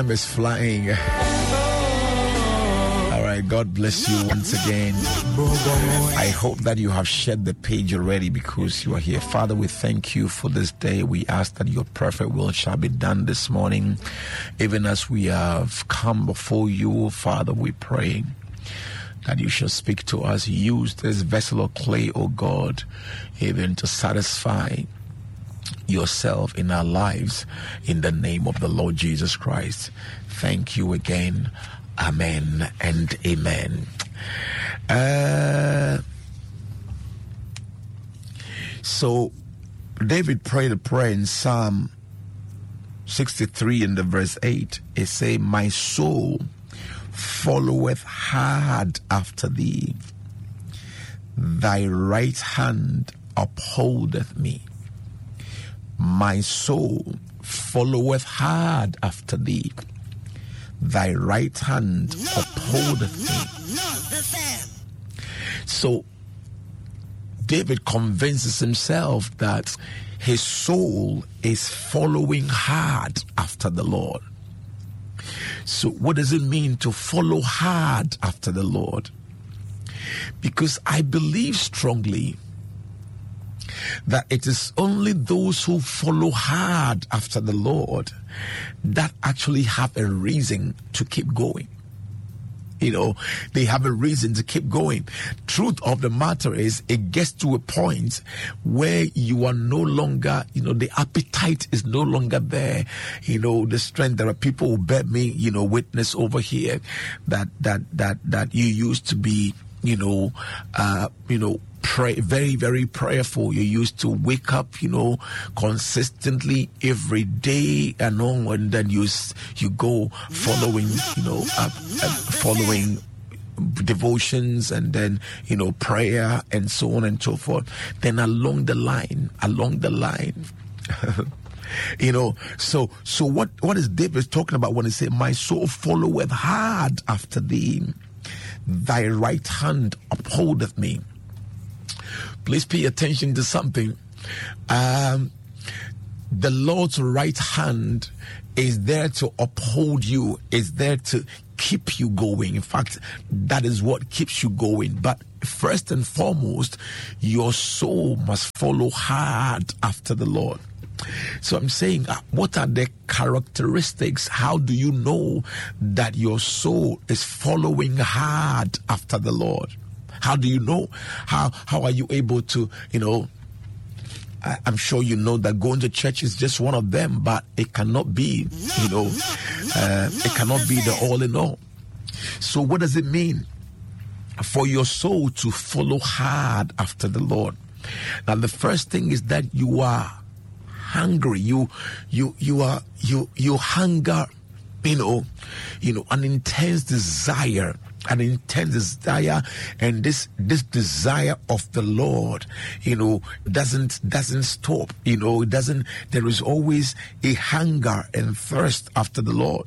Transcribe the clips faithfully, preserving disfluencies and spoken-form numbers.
Time is flying. All right, God bless you once again. I hope that you have shared the page already because you are here. Father, we thank you for this day. We ask that your perfect will shall be done this morning. Even as we have come before you, Father, we pray that you shall speak to us. Use this vessel of clay, O God, even to satisfy yourself in our lives, in the name of the Lord Jesus Christ. Thank you again. Amen and amen. Uh, so David prayed a prayer in Psalm sixty-three in the verse eight. It say, my soul followeth hard after thee, thy right hand upholdeth me. My soul followeth hard after thee, thy right hand upholdeth me. So David convinces himself that his soul is following hard after the Lord. So what does it mean to follow hard after the Lord? Because I believe strongly that it is only those who follow hard after the Lord that actually have a reason to keep going. You know, they have a reason to keep going. Truth of the matter is, it gets to a point where you are no longer, you know, the appetite is no longer there. You know, the strength. There are people who bear me, you know, witness over here that that that that you used to be, you know, uh, you know. Pray, very, very prayerful. You used to wake up, you know, consistently every day and all, and then you you go following, you know, uh, uh, following devotions, and then, you know, prayer and so on and so forth. Then along the line, along the line, you know, so so what what is David talking about when he said, "My soul followeth hard after thee, thy right hand upholdeth me"? Please pay attention to something. Um, the Lord's right hand is there to uphold you, is there to keep you going. In fact, that is what keeps you going. But first and foremost, your soul must follow hard after the Lord. So I'm saying, uh, what are the characteristics? How do you know that your soul is following hard after the Lord? How do you know? How how are you able to, you know, I, I'm sure you know that going to church is just one of them, but it cannot be, you know, uh, it cannot be the all in all. So what does it mean for your soul to follow hard after the Lord? Now, the first thing is that you are hungry. You you you are you you hunger, you know, you know, an intense desire. An intense desire, and this this desire of the Lord, you know, doesn't doesn't stop. You know, it doesn't. There is always a hunger and thirst after the Lord.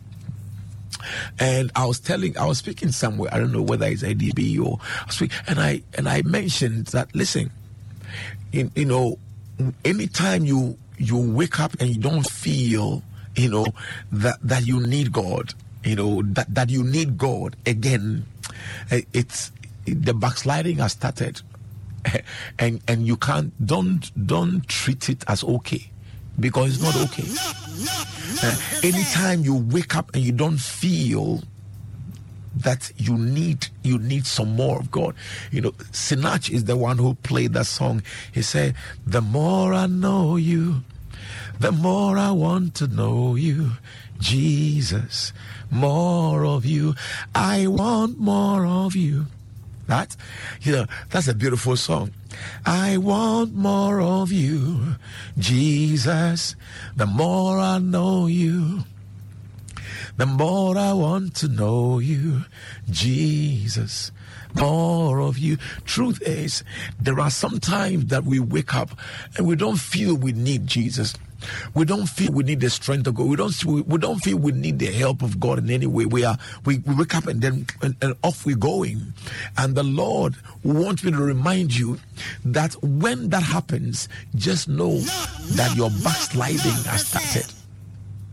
And I was telling, I was speaking somewhere. I don't know whether it's I D B or I was speaking, and I and I mentioned that. Listen, you, you know, anytime you you wake up and you don't feel, you know, that that you need God. You know, that, that you need God again, it's the backsliding has started, and and you can't don't don't treat it as okay, because it's not okay. Uh, anytime you wake up and you don't feel that you need you need some more of God, you know, Sinach is the one who played that song. He said, "The more I know you, the more I want to know you, Jesus. More of you. I want more of you." That, you know, that's a beautiful song. I want more of you, Jesus. The more I know you, the more I want to know you, Jesus. More of you. Truth is, there are some times that we wake up and we don't feel we need Jesus. We don't feel we need the strength of God. We don't. We, we don't feel we need the help of God in any way. We are. We, we wake up and then and, and off we're going. And the Lord wants me to remind you that when that happens, just know that your backsliding has started.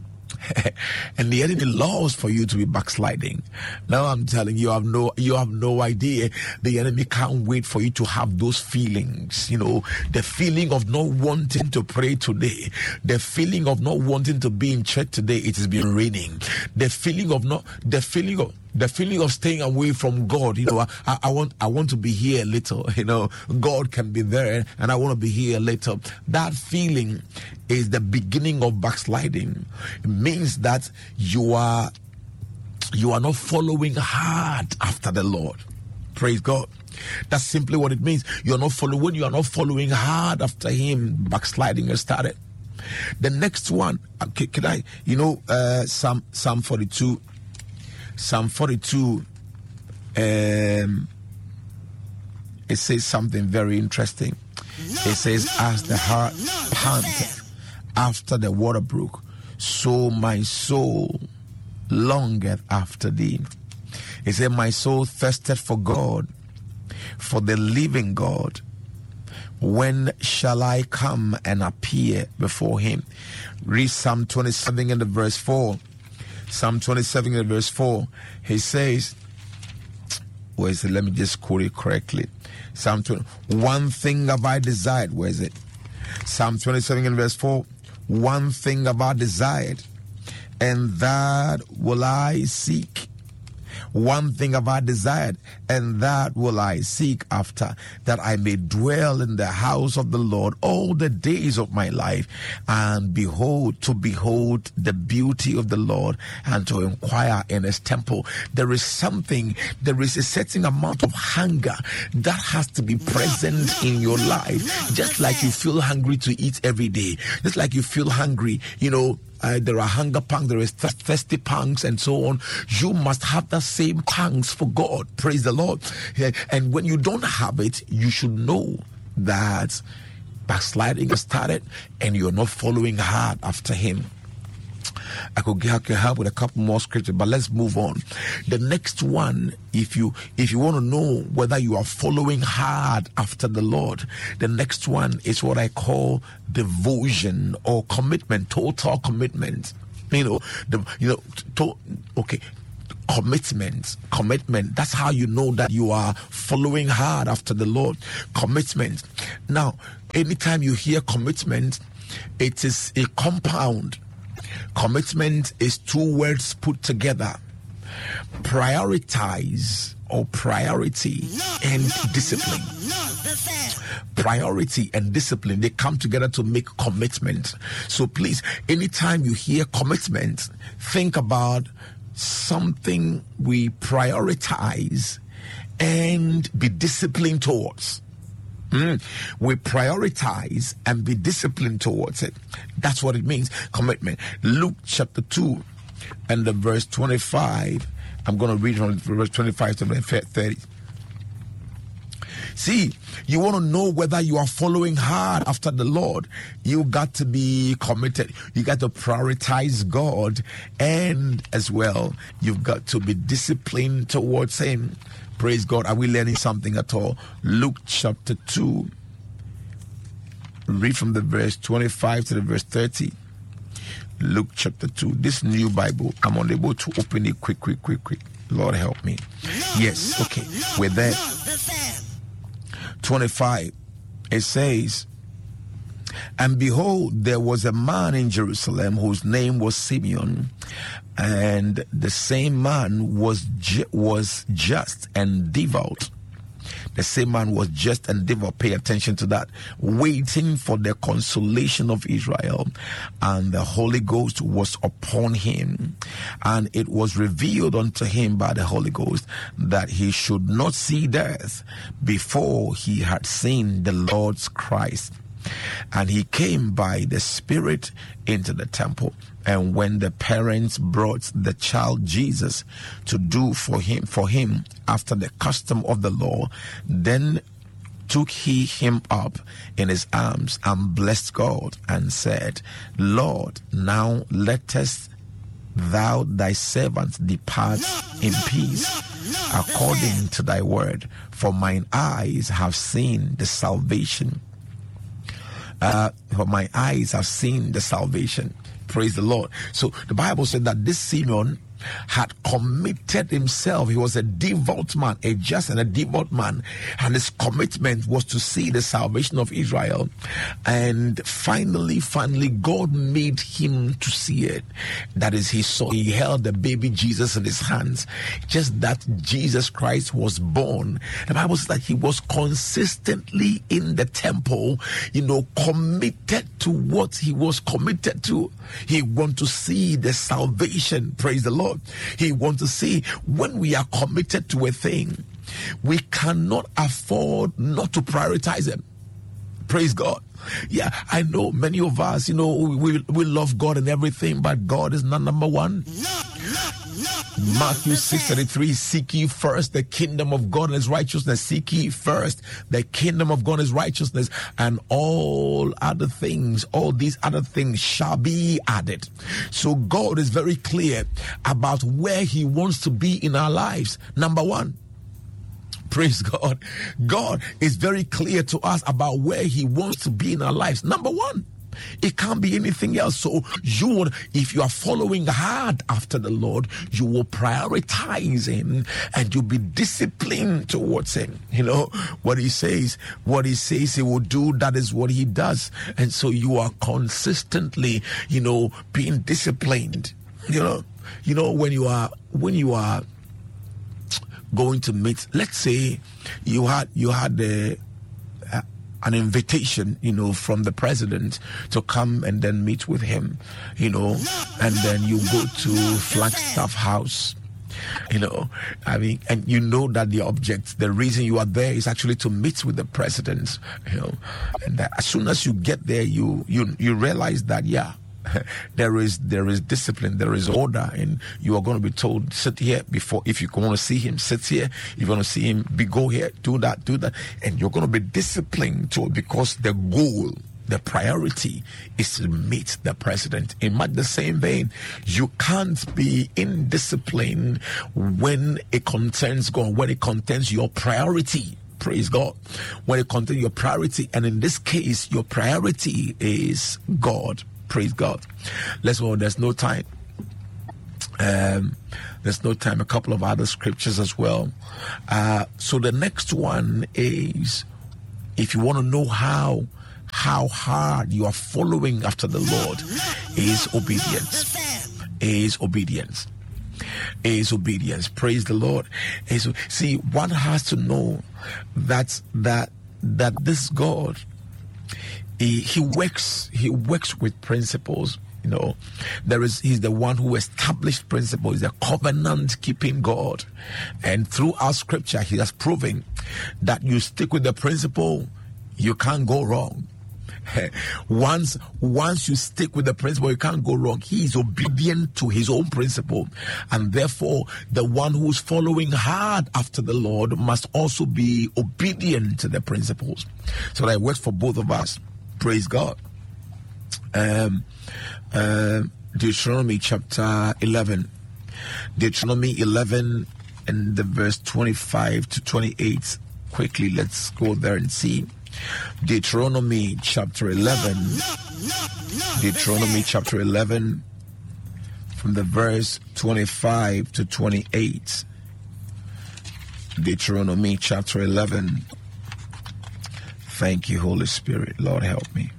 And the enemy loves for you to be backsliding. Now I'm telling you, you have no you have no idea. The enemy can't wait for you to have those feelings. You know, the feeling of not wanting to pray today, the feeling of not wanting to be in church today. It has been raining. The feeling of not the feeling of The feeling of staying away from God. You know, I, I want I want to be here a little. You know, God can be there and I want to be here a little. That feeling is the beginning of backsliding. It means that you are you are not following hard after the Lord. Praise God. That's simply what it means. You're not following when you are not following hard after Him. Backsliding has started. The next one, can, can I? You know, uh, Psalm Psalm forty-two. Psalm forty-two, um, it says something very interesting. It says, as the heart panteth after the water brook, so my soul longeth after thee. It says, my soul thirsted for God, for the living God. When shall I come and appear before Him? Read Psalm twenty-seven in the verse four. Psalm twenty-seven and verse four, he says, where is it? Let me just quote it correctly. Psalm twenty, one thing have I desired. Where is it? Psalm twenty-seven and verse four, one thing have I desired, and that will I seek. One thing have I desired, and that will I seek after, that I may dwell in the house of the Lord all the days of my life, and behold, to behold the beauty of the Lord, and to inquire in His temple. There is something, there is a certain amount of hunger that has to be present in your life, just like you feel hungry to eat every day, just like you feel hungry, you know. Uh, there are hunger pangs, there is th- thirsty pangs, and so on. You must have the same pangs for God. Praise the Lord. Yeah. And when you don't have it, you should know that backsliding has started and you're not following hard after Him. I could get help with a couple more scriptures, but let's move on. The next one, if you if you want to know whether you are following hard after the Lord, the next one is what I call devotion or commitment, total commitment. You know, the you know, to, okay. Commitment, commitment. That's how you know that you are following hard after the Lord. Commitment. Now, anytime you hear commitment, it is a compound. Commitment is two words put together. Prioritize or priority and discipline. Priority and discipline, they come together to make commitment. So please, anytime you hear commitment, think about something we prioritize and be disciplined towards. Mm. We prioritize and be disciplined towards it. That's what it means, commitment. Luke chapter two and the verse twenty-five. I'm going to read from verse twenty-five to thirty. See, you want to know whether you are following hard after the Lord. You got to be committed. You got to prioritize God, and as well, you've got to be disciplined towards Him. Praise God. Are we learning something at all? Luke chapter two. Read from the verse twenty-five to the verse thirty. Luke chapter two. This new Bible, I'm unable to open it quick, quick, quick, quick. Lord help me. Yes, okay. We're there. twenty-five. It says, and behold, there was a man in Jerusalem whose name was Simeon, and the same man was ju- was just and devout. The same man was just and devout. Pay attention to that. Waiting for the consolation of Israel, and the Holy Ghost was upon him, and it was revealed unto him by the Holy Ghost that he should not see death before he had seen the Lord's Christ. And he came by the Spirit into the temple. And when the parents brought the child Jesus to do for him for him after the custom of the law, then took he him up in his arms and blessed God and said, Lord, now lettest thou thy servant depart in peace according to thy word, for mine eyes have seen the salvation. Uh, for my eyes have seen the salvation. Praise the Lord. So the Bible said that this Simeon had committed himself. He was a devout man, a just and a devout man, and his commitment was to see the salvation of Israel. And finally, finally, God made him to see it. That is, he saw, he held the baby Jesus in his hands. Just that Jesus Christ was born. The Bible says that he was consistently in the temple, you know, committed to what he was committed to. He wanted to see the salvation. Praise the Lord. He wants to see, when we are committed to a thing, we cannot afford not to prioritize them. Praise God. Yeah, I know many of us, you know, we, we love God and everything, but God is not number one. Matthew six thirty-three, seek ye first the kingdom of God and his righteousness. Seek ye first the kingdom of God and his righteousness, and all other things, all these other things shall be added. So God is very clear about where he wants to be in our lives. Number one. Praise God. God is very clear to us about where he wants to be in our lives. Number one. It can't be anything else. So you would, if you are following hard after the Lord, you will prioritize him and you'll be disciplined towards him. You know, what he says, what he says he will do, that is what he does. And so you are consistently, you know, being disciplined. You know, you know, when you are, when you are going to meet, let's say you had, you had the, an invitation, you know, from the president to come and then meet with him, you know, and then you go to Flagstaff House, you know, I mean, and you know that the object, the reason you are there is actually to meet with the president, you know, and that as soon as you get there, you you you realize that, yeah, there is there is discipline, there is order, and you are going to be told, sit here before, if you want to see him, sit here, if you want to see him, be go here, do that, do that, and you're going to be disciplined to, because the goal, the priority is to meet the president. In much the same vein, you can't be indisciplined when it concerns God, when it concerns your priority. Praise God. When it concerns your priority, and in this case, your priority is God. Praise God. Let's go. There's no time. Um, there's no time. A couple of other scriptures as well. Uh, so the next one is, if you want to know how how hard you are following after the Lord, is obedience. Is obedience. Is obedience. Praise the Lord. Is, see, one has to know that that that this God, He, he works he works with principles. You know, there is he's the one who established principles. He's a covenant keeping God, and through our scripture, he has proven that you stick with the principle, you can't go wrong. once once you stick with the principle, you can't go wrong. He is obedient to his own principle, and therefore the one who's following hard after the Lord must also be obedient to the principles. So that works for both of us. Praise God. Um, uh, Deuteronomy chapter eleven. Deuteronomy eleven and the verse twenty-five to twenty-eight. Quickly, let's go there and see. Deuteronomy chapter eleven. Deuteronomy chapter eleven from the verse twenty-five to twenty-eight. Deuteronomy chapter eleven. Thank you, Holy Spirit. Lord, help me.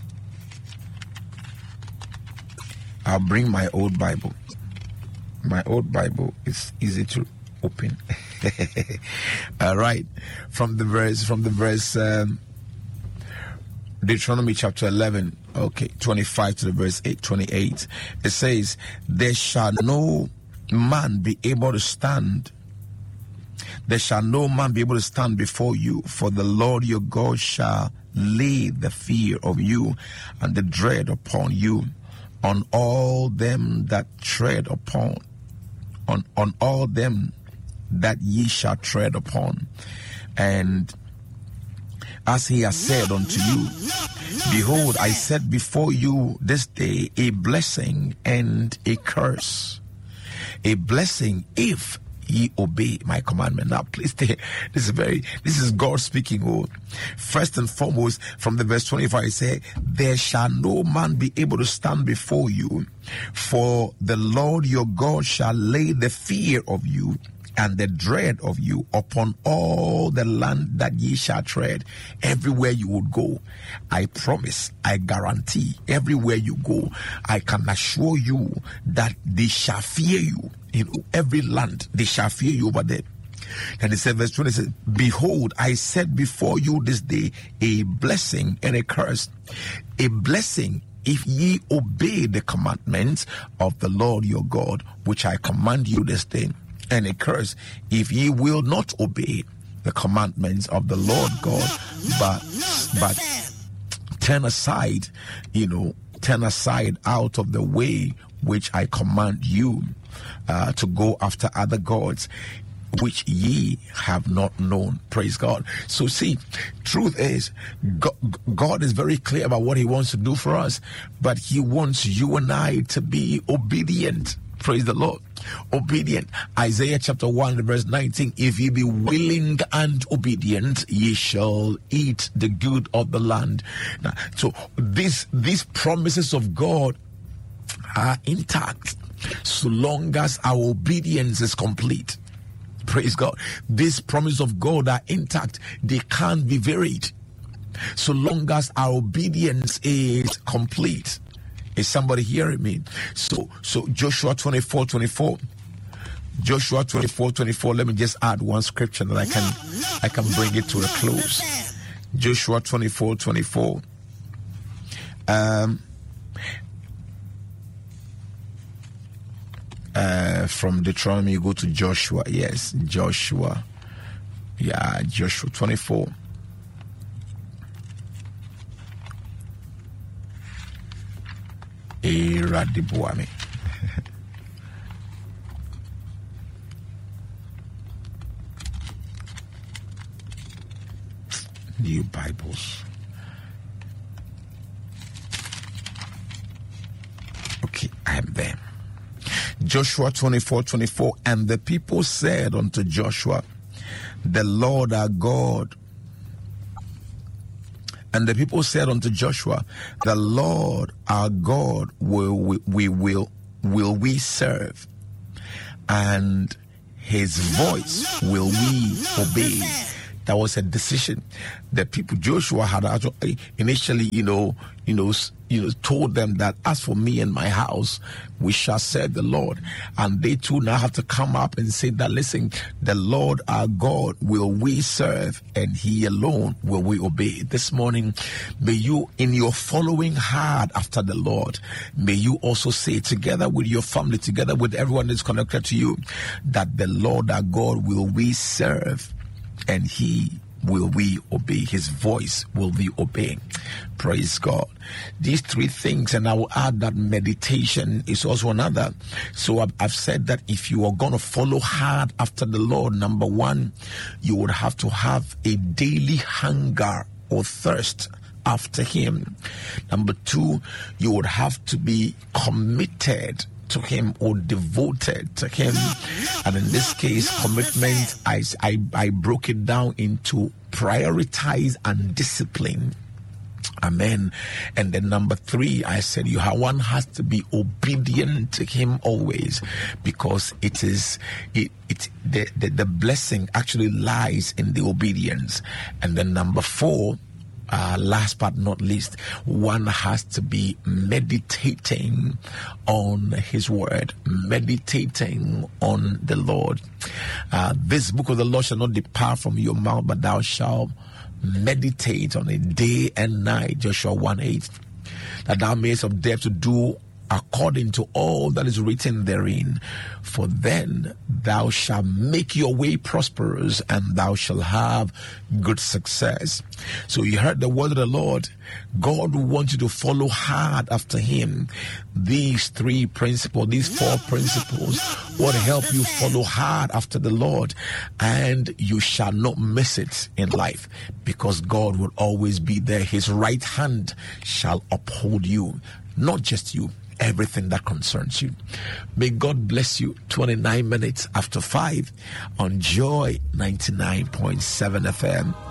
I'll bring my old Bible. My old Bible is easy to open. All right. From the verse, from the verse, um, Deuteronomy chapter eleven, okay, twenty-five to the verse eight, twenty-eight. It says, there shall no man be able to stand. There shall no man be able to stand before you, for the Lord your God shall lay the fear of you and the dread upon you, on all them that tread upon, on, on all them that ye shall tread upon. And as he has said unto you, behold, I set before you this day a blessing and a curse. A blessing if ye obey my commandment. Now, please stay. This is very, this is God speaking. Oh, first and foremost, from the verse twenty-five, it says, there shall no man be able to stand before you, for the Lord your God shall lay the fear of you and the dread of you upon all the land that ye shall tread. Everywhere you would go, I promise, I guarantee, everywhere you go, I can assure you that they shall fear you. In every land, they shall fear you over there. And it said, verse twenty says, behold, I set before you this day a blessing and a curse. A blessing if ye obey the commandments of the Lord your God, which I command you this day. And a curse if ye will not obey the commandments of the Lord God, but but turn aside, you know, turn aside out of the way which I command you uh, to go after other gods, which ye have not known. Praise God. So see, truth is, God, God is very clear about what he wants to do for us, but he wants you and I to be obedient. Praise the Lord. Obedient. Isaiah chapter one verse nineteen, if ye be willing and obedient, ye shall eat the good of the land. Now, so these these promises of God are intact so long as our obedience is complete. Praise God. These promises of God are intact. They can't be varied so long as our obedience is complete. Is somebody hearing me? So, so Joshua twenty-four twenty-four. Joshua twenty-four twenty-four. Let me just add one scripture that I can, I can bring it to a close. Joshua twenty-four twenty-four. Um, uh, from Deuteronomy, you go to Joshua. Yes, Joshua. Yeah, Joshua twenty-four. Eradibuame. New Bibles. Okay, I am there. Joshua twenty-four twenty-four. And the people said unto Joshua, the Lord our God. And the people said unto Joshua, the Lord our God will we, we will will we serve, and his voice will we obey. That was a decision. The people, Joshua had actually initially, you know, you know, you know, told them that as for me and my house, we shall serve the Lord. And they too now have to come up and say that, listen, the Lord our God will we serve, and he alone will we obey. This morning, may you, in your following hard after the Lord, may you also say together with your family, together with everyone that's connected to you, that the Lord our God will we serve, and he will we obey. His voice will we obey. Praise God. These three things, and I will add that meditation is also another. So I've, I've said that if you are going to follow hard after the Lord, number one, you would have to have a daily hunger or thirst after him. Number two, you would have to be committed to him or devoted to him. And in this case, commitment, I, I, I broke it down into prioritize and discipline. Amen. And then number three, I said you have, one has to be obedient to him always, because it is it it the, the, the blessing actually lies in the obedience. And then number four, Uh, last but not least, one has to be meditating on his word, meditating on the Lord. Uh, this book of the law shall not depart from your mouth, but thou shalt meditate on it day and night. Joshua one eight. That thou mayest observe to do according to all that is written therein, for then thou shalt make your way prosperous, and thou shalt have good success. So you heard the word of the Lord. God wants you to follow hard after him. These three principles, these four principles will help you follow hard after the Lord, and you shall not miss it in life, because God will always be there. His right hand shall uphold you, not just you, everything that concerns you. May God bless you. twenty-nine minutes after five on Joy ninety-nine point seven F M.